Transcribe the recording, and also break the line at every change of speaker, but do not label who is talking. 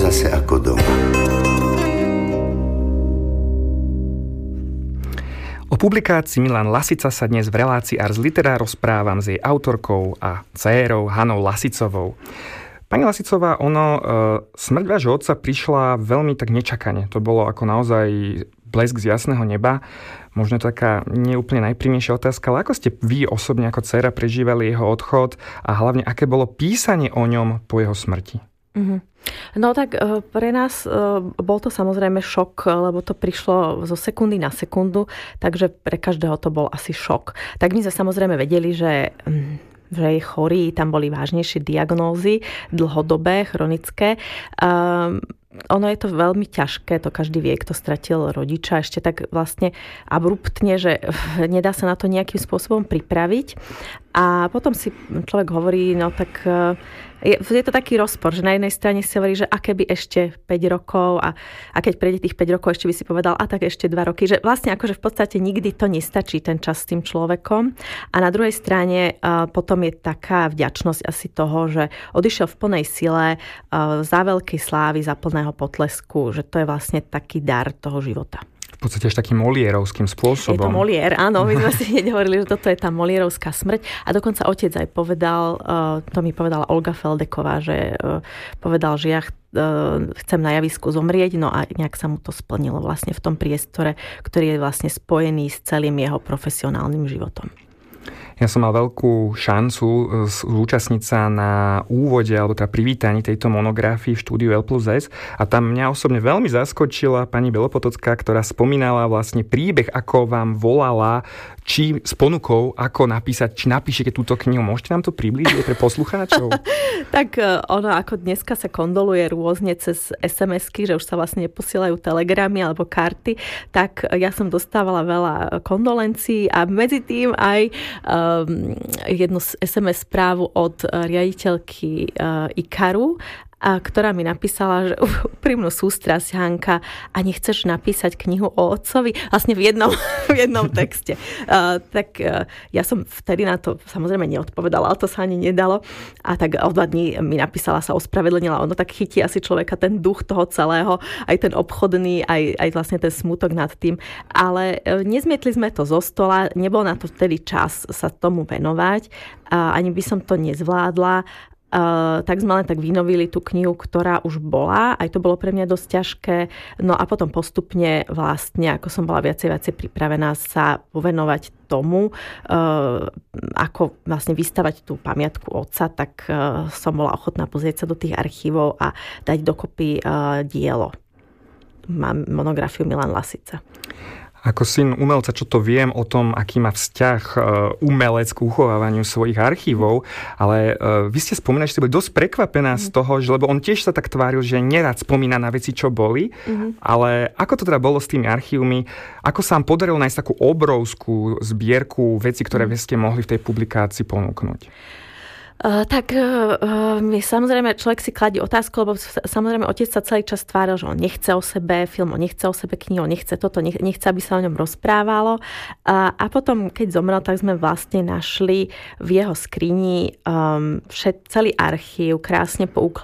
zase ako doma.
O publikácii Milan Lasica sa dnes v relácii Ars Litera rozprávam s jej autorkou a dcérou Hanou Lasicovou. Pani Lasicová, smrť vášho otca prišla veľmi tak nečakane. To bolo ako naozaj blesk z jasného neba. Možno taká neúplne najprímnejšia otázka, ale ako ste vy osobne ako dcéra prežívali jeho odchod a hlavne aké bolo písanie o ňom po jeho smrti?
No tak pre nás bol to samozrejme šok, lebo to prišlo zo sekundy na sekundu, takže pre každého to bol asi šok. Tak my sme samozrejme vedeli, že je chorý, tam boli vážnejšie diagnózy, dlhodobé, chronické. Ono je to veľmi ťažké, to každý vie, kto stratil rodiča, ešte tak vlastne abruptne, že nedá sa na to nejakým spôsobom pripraviť. A potom si človek hovorí, no tak je to taký rozpor, že na jednej strane si hovorí, že aké by ešte 5 rokov a keď prejde tých 5 rokov, ešte by si povedal, a tak ešte 2 roky, že vlastne akože v podstate nikdy to nestačí ten čas s tým človekom. A na druhej strane potom je taká vďačnosť asi toho, že odišiel v plnej sile za veľkej slávy, za plného potlesku, že to je vlastne taký dar toho života.
V podstate až takým molierovským spôsobom.
Je to Molière, áno. My sme si hneď hovorili, že toto je tá molierovská smrť. A dokonca otec aj povedal, to mi povedala Olga Feldeková, že povedal, že ja chcem na javisku zomrieť, no a nejak sa mu to splnilo vlastne v tom priestore, ktorý je vlastne spojený s celým jeho profesionálnym životom.
Ja som mal veľkú šancu zúčastniť sa na úvode alebo teda privítaní tejto monografii v štúdiu L+S a tam mňa osobne veľmi zaskočila pani Belopotocká, ktorá spomínala vlastne príbeh, ako vám volala, či s ponukou, ako napísať, či napíšete túto knihu. Môžete nám to priblížiť pre poslucháčov?
Tak ono ako dneska sa kondoluje rôzne cez SMS-ky, že už sa vlastne neposielajú telegramy alebo karty, tak ja som dostávala veľa kondolencií a medzi tým aj jednu SMS správu od riaditeľky Ikaru, ktorá mi napísala, že úprimnú sústrasť, Hanka, a nechceš napísať knihu o otcovi? Vlastne v jednom texte. Tak ja som vtedy na to samozrejme neodpovedala, ale to sa ani nedalo. A tak o 2 dní mi napísala, sa ospravedlnila. Ono tak chytí asi človeka ten duch toho celého, aj ten obchodný, aj vlastne ten smutok nad tým. Ale nezmietli sme to zo stola, nebol na to vtedy čas sa tomu venovať. Ani by som to nezvládla. Tak sme len tak vynovili tú knihu, ktorá už bola. Aj to bolo pre mňa dosť ťažké. No a potom postupne vlastne, ako som bola viacej pripravená sa povenovať tomu, ako vlastne vystavať tú pamiatku otca, tak som bola ochotná pozrieť sa do tých archívov a dať dokopy dielo. Mám monografiu Milan Lasica.
Ako syn umelca, čo to viem o tom, aký má vzťah umelec k uchovávaniu svojich archívov, ale vy ste spomínali, že ste boli dosť prekvapená z toho, že, lebo on tiež sa tak tváril, že nerad spomína na veci, čo boli, ale ako to teda bolo s tými archívmi, ako sa vám podarilo nájsť takú obrovskú zbierku vecí, ktoré ste mohli v tej publikácii ponúknuť?
Tak samozrejme človek si kladí otázku, lebo samozrejme otec sa celý čas tváril, že on nechce o sebe film, on nechce o sebe knihu, on nechce toto, nechce, aby sa o ňom rozprávalo. A potom, keď zomrel, tak sme vlastne našli v jeho skrini celý archív, krásne poukladaný